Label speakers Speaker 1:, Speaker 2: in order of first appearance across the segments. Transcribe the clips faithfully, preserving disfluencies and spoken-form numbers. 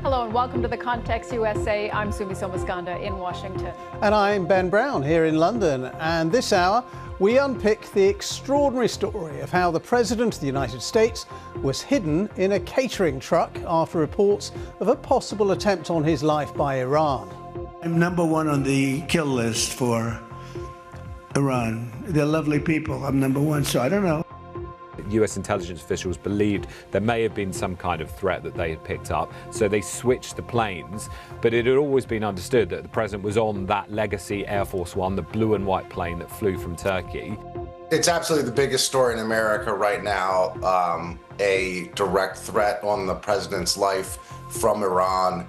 Speaker 1: Hello and welcome to the Context U S A. I'm Sumi Somaskanda in Washington.
Speaker 2: And I'm Ben Brown here in London. And this hour, we unpick the extraordinary story of how the President of the United States was hidden in a catering truck after reports of a possible attempt on his life by Iran.
Speaker 3: I'm number one on the kill list for Iran. They're lovely people. I'm number one, so I don't know.
Speaker 4: U S intelligence officials believed there may have been some kind of threat that they had picked up, so they switched the planes. But it had always been understood that the president was on that legacy Air Force One, the blue and white plane that flew from Turkey.
Speaker 5: It's absolutely the biggest story in America right now, um, a direct threat on the president's life from Iran.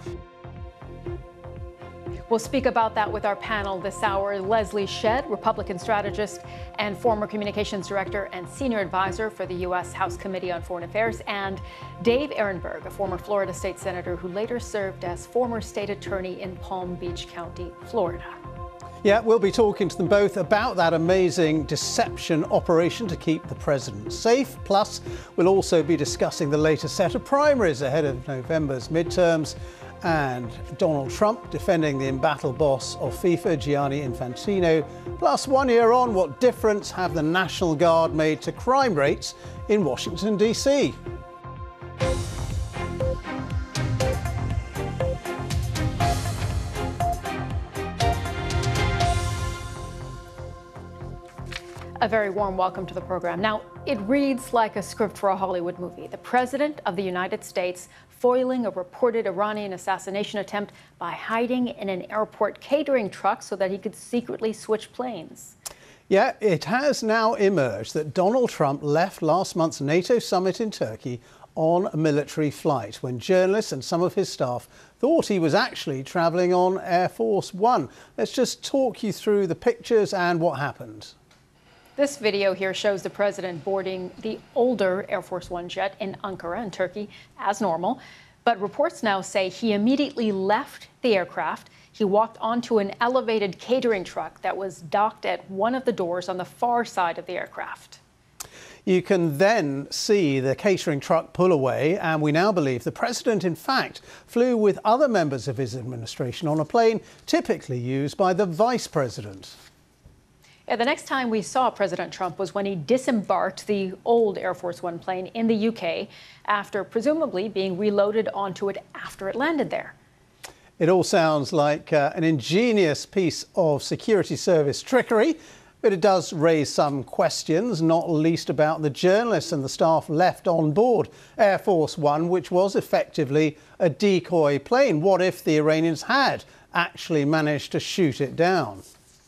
Speaker 1: We'll speak about that with our panel this hour. Leslie Shedd, Republican strategist and former communications director and senior advisor for the U S House Committee on Foreign Affairs, and Dave Ehrenberg, a former Florida state senator who later served as former state attorney in Palm Beach County, Florida.
Speaker 2: Yeah, we'll be talking to them both about that amazing deception operation to keep the president safe. Plus, we'll also be discussing the latest set of primaries ahead of November's midterms, and Donald Trump defending the embattled boss of FIFA, Gianni Infantino. Plus, one year on, what difference have the National Guard made to crime rates in Washington, D C?
Speaker 1: A very warm welcome to the program. Now, it reads like a script for a Hollywood movie. The President of the United States foiling a reported Iranian assassination attempt by hiding in an airport catering truck so that he could secretly switch planes.
Speaker 2: Yeah, it has now emerged that Donald Trump left last month's NATO summit in Turkey on a military flight when journalists and some of his staff thought he was actually travelling on Air Force One. Let's just talk you through the pictures and what happened.
Speaker 1: This video here shows the president boarding the older Air Force One jet in Ankara in Turkey as normal. But reports now say he immediately left the aircraft. He walked onto an elevated catering truck that was docked at one of the doors on the far side of the aircraft.
Speaker 2: You can then see the catering truck pull away, and we now believe the president, in fact, flew with other members of his administration on a plane typically used by the vice president.
Speaker 1: Yeah, the next time we saw President Trump was when he disembarked the old Air Force One plane in the U K after presumably being reloaded onto it after it landed there.
Speaker 2: It all sounds like uh, an ingenious piece of security service trickery, but it does raise some questions, not least about the journalists and the staff left on board Air Force One, which was effectively a decoy plane. What if the Iranians had actually managed to shoot it down?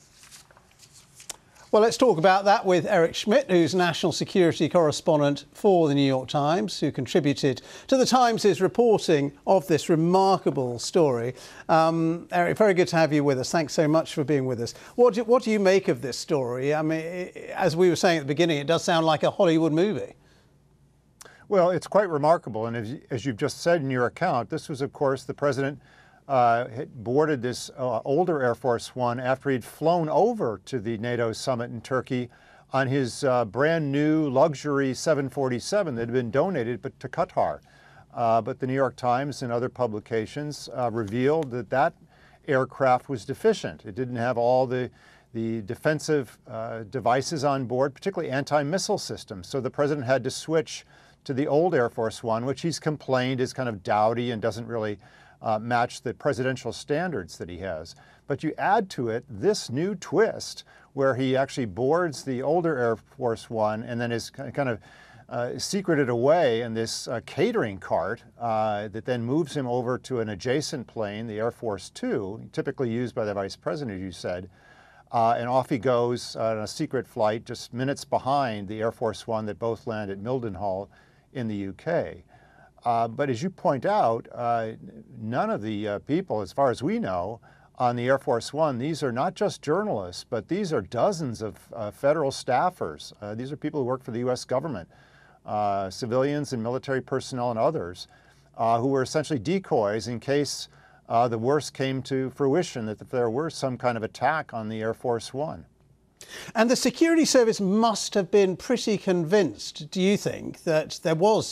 Speaker 2: Well, let's talk about that with Eric Schmidt, who's national security correspondent for the New York Times, who contributed to the Times' reporting of this remarkable story. Um, Eric, very good to have you with us. Thanks so much for being with us. What do, what do you make of this story? I mean, as we were saying at the beginning, it does sound like a Hollywood movie.
Speaker 6: Well, it's quite remarkable. And as, as you've just said in your account, this was, of course, the president Uh, had boarded this uh, older Air Force One after he'd flown over to the NATO summit in Turkey on his uh, brand new luxury seven forty-seven that had been donated but to Qatar. Uh, but the New York Times and other publications uh, revealed that that aircraft was deficient. It didn't have all the, the defensive uh, devices on board, particularly anti-missile systems. So the president had to switch to the old Air Force One, which he's complained is kind of dowdy and doesn't really Uh, match the presidential standards that he has. But you add to it this new twist where he actually boards the older Air Force One and then is kind of uh, secreted away in this uh, catering cart uh, that then moves him over to an adjacent plane, the Air Force Two, typically used by the vice president, as you said. Uh, and off he goes uh, on a secret flight just minutes behind the Air Force One that both land at Mildenhall in the U K. Uh, but as you point out, uh, none of the uh, people, as far as we know, on the Air Force One, these are not just journalists, but these are dozens of uh, federal staffers. Uh, these are people who work for the U S government, uh, civilians and military personnel and others, uh, who were essentially decoys in case uh, the worst came to fruition, that there were some kind of attack on the Air Force One.
Speaker 2: And the security service must have been pretty convinced, do you think, that there was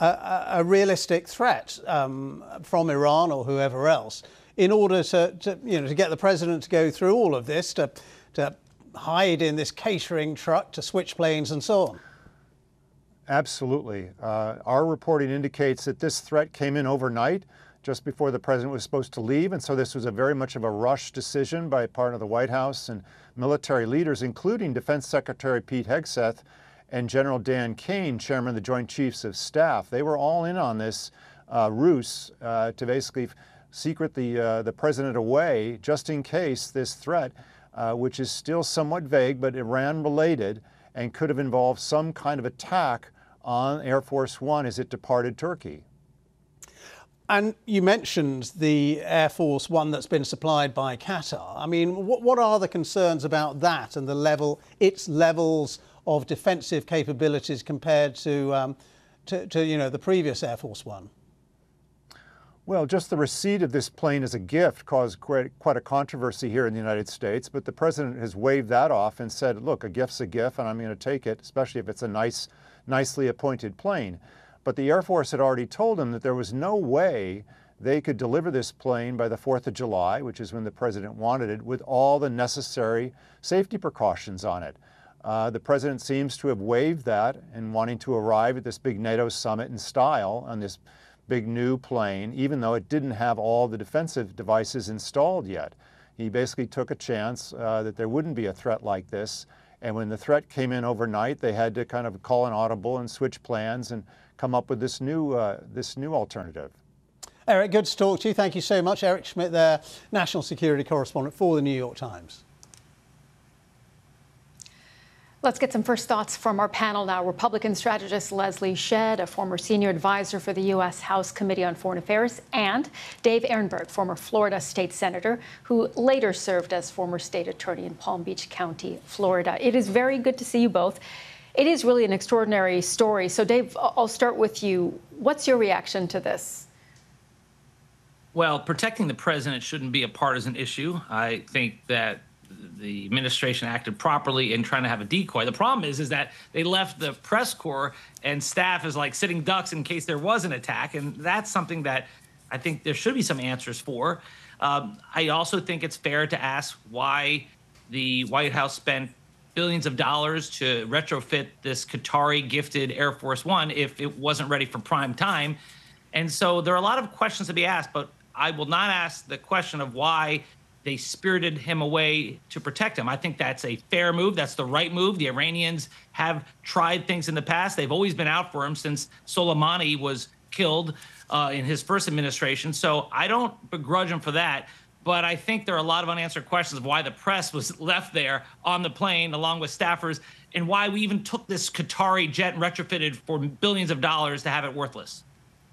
Speaker 2: a, a realistic threat um, from Iran or whoever else in order to, to, you know, to get the president to go through all of this, to, to hide in this catering truck, to switch planes and so on?
Speaker 6: Absolutely. Uh, our reporting indicates that this threat came in overnight, just before the president was supposed to leave, and so this was a very much of a rush decision by part of the White House and military leaders, including Defense Secretary Pete Hegseth and General Dan Kane, chairman of the Joint Chiefs of Staff. They were all in on this uh, ruse uh, to basically secret the, uh, the president away, just in case this threat, uh, which is still somewhat vague, but Iran-related, and could have involved some kind of attack on Air Force One as it departed Turkey.
Speaker 2: And you mentioned the Air Force One that's been supplied by Qatar. I mean, what, what are the concerns about that and the level, its levels of defensive capabilities compared to, um, to, to, you know, the previous Air Force One?
Speaker 6: Well, just the receipt of this plane as a gift caused quite, quite a controversy here in the United States, but the president has waved that off and said, look, a gift's a gift and I'm going to take it, especially if it's a nice, nicely appointed plane. But the Air Force had already told him that there was no way they could deliver this plane by the fourth of July, which is when the president wanted it, with all the necessary safety precautions on it. Uh, the president seems to have waived that and wanting to arrive at this big NATO summit in style on this big new plane, even though it didn't have all the defensive devices installed yet. He basically took a chance uh, that there wouldn't be a threat like this. And when the threat came in overnight, they had to kind of call an audible and switch plans and come up with this new, uh, this new alternative.
Speaker 2: Eric, good to talk to you. Thank you so much. Eric Schmidt there, national security correspondent for the New York Times.
Speaker 1: Let's get some first thoughts from our panel now. Republican strategist Leslie Shedd, a former senior advisor for the U S House Committee on Foreign Affairs, and Dave Ehrenberg, former Florida state senator, who later served as former state attorney in Palm Beach County, Florida. It is very good to see you both. It is really an extraordinary story. So, Dave, I'll start with you. What's your reaction to this?
Speaker 7: Well, protecting the president shouldn't be a partisan issue. I think that the administration acted properly in trying to have a decoy. The problem is, is that they left the press corps and staff as like sitting ducks in case there was an attack. And that's something that I think there should be some answers for. Um, I also think it's fair to ask why the White House spent billions of dollars to retrofit this Qatari gifted Air Force One if it wasn't ready for prime time. And so there are a lot of questions to be asked, but I will not ask the question of why they spirited him away to protect him. I think that's a fair move. That's the right move. The Iranians have tried things in the past. They've always been out for him since Soleimani was killed uh, in his first administration. So I don't begrudge him for that. But I think there are a lot of unanswered questions of why the press was left there on the plane along with staffers and why we even took this Qatari jet and retrofitted for billions of dollars to have it worthless.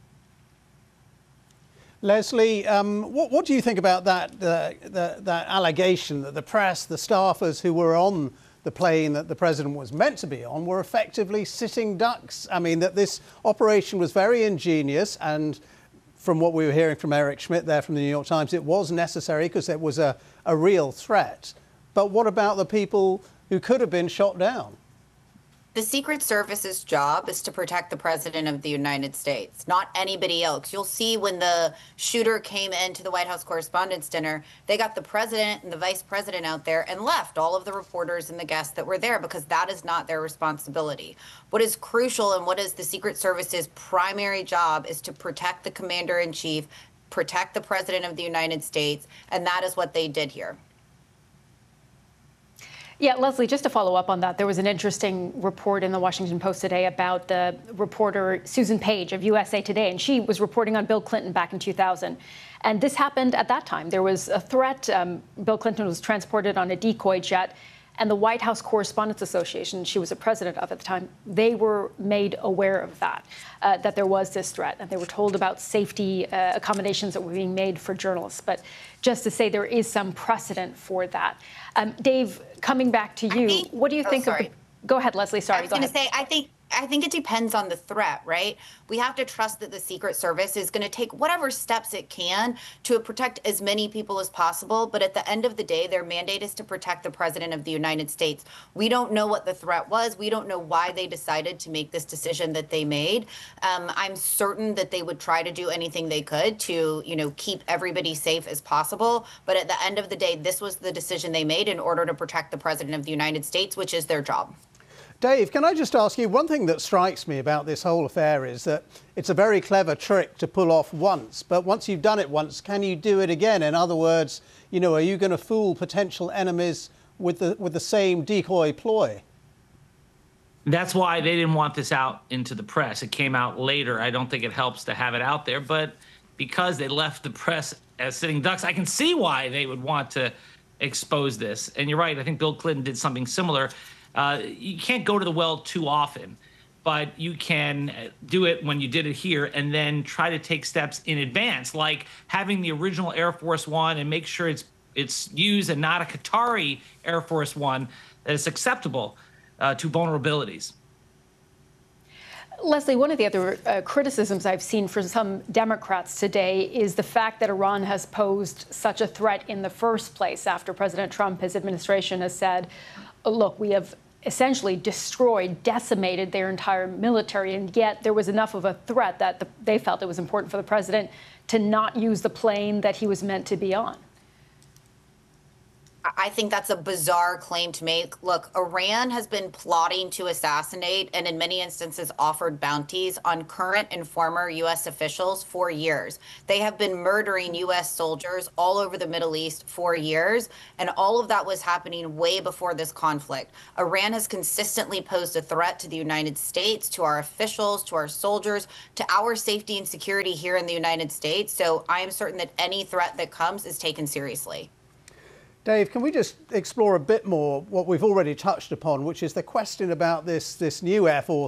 Speaker 2: Leslie, um, what, what do you think about that, uh, the, that allegation that the press, the staffers who were on the plane that the president was meant to be on were effectively sitting ducks? I mean, that this operation was very ingenious, and from what we were hearing from Eric Schmidt there from the New York Times, it was necessary because it was a, a real threat. But what about the people who could have been shot down?
Speaker 8: The Secret Service's job is to protect the President of the United States, not anybody else. You'll see when the shooter came into the White House Correspondents' Dinner, they got the president and the vice president out there and left all of the reporters and the guests that were there because that is not their responsibility. What is crucial and what is the Secret Service's primary job is to protect the commander-in-chief, protect the President of the United States, and that is what they did here.
Speaker 1: Yeah, Leslie, just to follow up on that, there was an interesting report in the Washington Post today about the reporter Susan Page of U S A Today, and she was reporting on Bill Clinton back in two thousand. And this happened at that time. There was a threat. Um, Bill Clinton was transported on a decoy jet, and the White House Correspondents Association, she was a president of at the time, they were made aware of that, uh, that there was this threat, and they were told about safety uh, accommodations that were being made for journalists. But just to say there is some precedent for that. Um, Dave, coming back to you,
Speaker 8: think,
Speaker 1: what do you
Speaker 8: oh,
Speaker 1: think
Speaker 8: sorry.
Speaker 1: of the... Go ahead, Leslie. Sorry,
Speaker 8: I was
Speaker 1: go
Speaker 8: going to
Speaker 1: ahead.
Speaker 8: say, I think I think it depends on the threat, right? We have to trust that the Secret Service is going to take whatever steps it can to protect as many people as possible. But at the end of the day, their mandate is to protect the President of the United States. We don't know what the threat was. We don't know why they decided to make this decision that they made. Um, I'm certain that they would try to do anything they could to, you know, keep everybody safe as possible. But at the end of the day, this was the decision they made in order to protect the President of the United States, which is their job.
Speaker 2: Dave, can I just ask you, one thing that strikes me about this whole affair is that it's a very clever trick to pull off once, but once you've done it once, can you do it again? In other words, you know, are you going to fool potential enemies with the with the same decoy ploy?
Speaker 7: That's why they didn't want this out into the press. It came out later. I don't think it helps to have it out there, but because they left the press as sitting ducks, I can see why they would want to expose this. And you're right, I think Bill Clinton did something similar. Uh, you can't go to the well too often, but you can do it when you did it here and then try to take steps in advance, like having the original Air Force One and make sure it's it's used and not a Qatari Air Force One that is acceptable uh, to vulnerabilities.
Speaker 1: Leslie, one of the other uh, criticisms I've seen from some Democrats today is the fact that Iran has posed such a threat in the first place after President Trump, his administration has said, look, we have essentially destroyed, decimated their entire military, and yet there was enough of a threat that the, they felt it was important for the president to not use the plane that he was meant to be on.
Speaker 8: I think that's a bizarre claim to make. Look, Iran has been plotting to assassinate and in many instances offered bounties on current and former U S officials for years. They have been murdering U S soldiers all over the Middle East for years, and all of that was happening way before this conflict. Iran has consistently posed a threat to the United States, to our officials, to our soldiers, to our safety and security here in the United States. So I am certain that any threat that comes is taken seriously.
Speaker 2: Dave, can we just explore a bit more what we've already touched upon, which is the question about this, this new Air Force